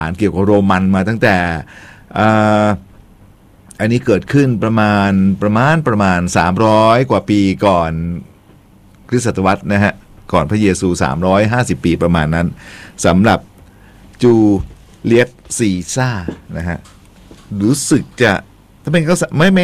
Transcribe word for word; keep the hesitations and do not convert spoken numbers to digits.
อ่านเกี่ยวกับโรมันมาตั้งแต่อันนี้เกิดขึ้นประมาณประมาณประมาณสามร้อยกว่าปีก่อนคริสตศตวรรษนะฮะก่อนพระเยซูสามร้อยห้าสิบปีประมาณนั้นสำหรับจูเลียสซีซ่านะฮะรู้สึกจะถ้าเป็นก็ไม่ไม่